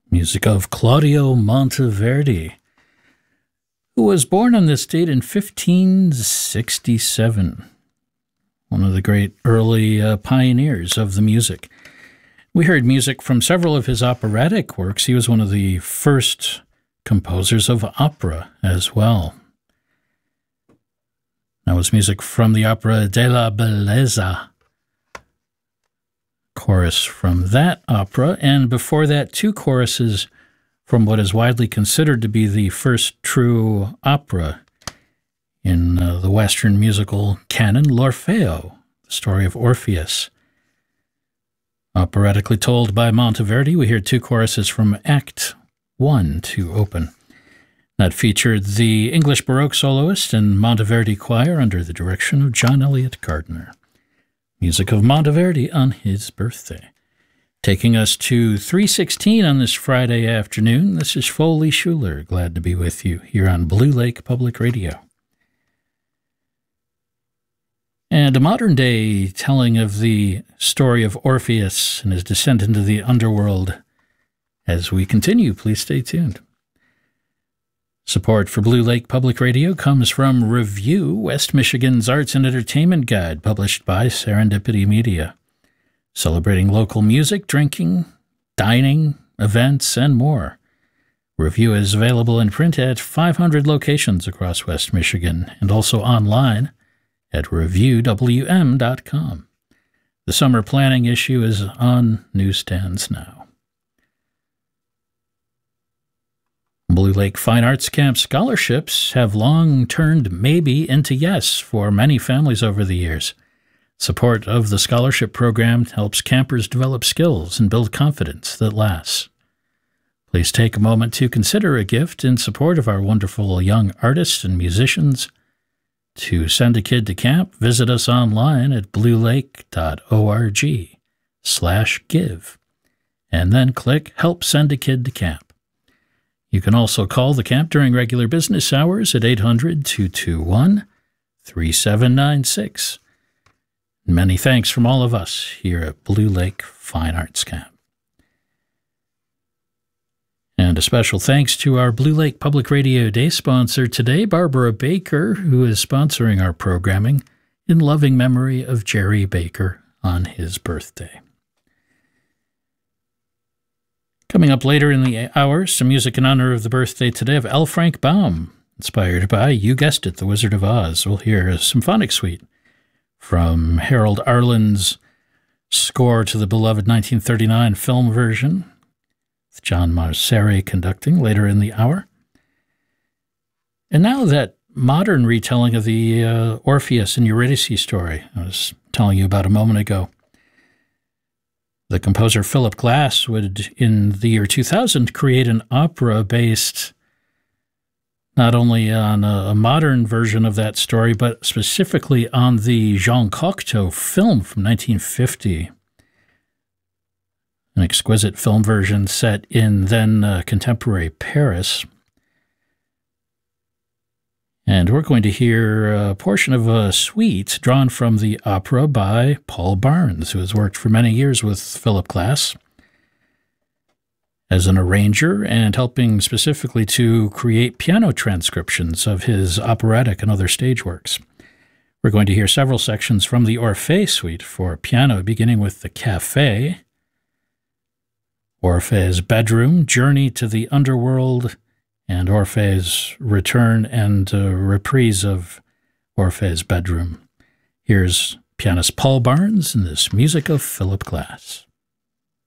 Music of Claudio Monteverdi, who was born on this date in 1567, one of the great early pioneers of the music. We heard music from several of his operatic works. He was one of the first composers of opera as well. That was music from the opera Della Bellezza, chorus from that opera, and before that, two choruses from what is widely considered to be the first true opera in the Western musical canon, L'Orfeo, the story of Orpheus. Operatically told by Monteverdi, we hear two choruses from Act 1 to open. That featured the English Baroque soloist and Monteverdi choir under the direction of John Eliot Gardiner. Music of Monteverdi on his birthday. Taking us to 3:16 on this Friday afternoon, this is Foley Schuler. Glad to be with you here on Blue Lake Public Radio. And a modern-day telling of the story of Orpheus and his descent into the underworld. As we continue, please stay tuned. Support for Blue Lake Public Radio comes from Review, West Michigan's arts and entertainment guide, published by Serendipity Media. Celebrating local music, drinking, dining, events, and more. Review is available in print at 500 locations across West Michigan and also online at reviewwm.com. The summer planning issue is on newsstands now. Blue Lake Fine Arts Camp scholarships have long turned maybe into yes for many families over the years. Support of the scholarship program helps campers develop skills and build confidence that lasts. Please take a moment to consider a gift in support of our wonderful young artists and musicians. To send a kid to camp, visit us online at bluelake.org/give, and then click Help Send a Kid to Camp. You can also call the camp during regular business hours at 800-221-3796. Many thanks from all of us here at Blue Lake Fine Arts Camp. And a special thanks to our Blue Lake Public Radio Day sponsor today, Barbara Baker, who is sponsoring our programming in loving memory of Jerry Baker on his birthday. Coming up later in the hour, some music in honor of the birthday today of L. Frank Baum, inspired by, you guessed it, The Wizard of Oz. We'll hear a symphonic suite from Harold Arlen's score to the beloved 1939 film version, with John Marceri conducting later in the hour. And now that modern retelling of the Orpheus and Eurydice story I was telling you about a moment ago. The composer Philip Glass would, in the year 2000, create an opera based not only on a modern version of that story, but specifically on the Jean Cocteau film from 1950. An exquisite film version set in then contemporary Paris. And we're going to hear a portion of a suite drawn from the opera by Paul Barnes, who has worked for many years with Philip Glass as an arranger and helping specifically to create piano transcriptions of his operatic and other stage works. We're going to hear several sections from the Orphée suite for piano, beginning with the Café, Orphée's Bedroom, Journey to the Underworld, and Orphée's Return and reprise of Orphée's Bedroom. Here's pianist Paul Barnes in this music of Philip Glass.